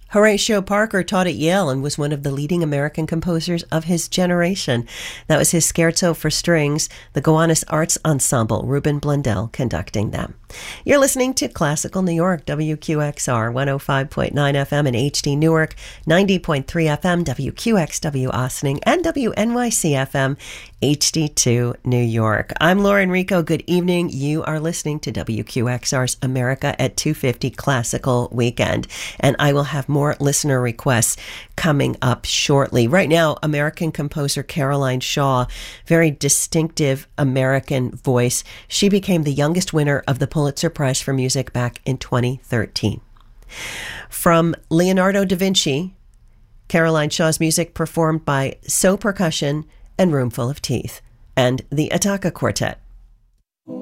Horatio Parker taught at Yale and was one of the leading American composers of his generation. That was his Scherzo for Strings, the Gowanus Arts Ensemble, Ruben Blundell conducting them. You're listening to Classical New York, WQXR, 105.9 FM in HD Newark, 90.3 FM, WQXW Ossining, and WNYC FM, HD2 New York. I'm Laura Enrico. Good evening. You are listening to WQXR's America at 250 Classical Weekend, and I will have more listener requests coming up shortly. Right now, American composer Caroline Shaw, very distinctive American voice. She became the youngest winner of the Pulitzer Prize for Music back in 2013. From Leonardo da Vinci, Caroline Shaw's music performed by So Percussion and Roomful of Teeth, and the Attacca Quartet.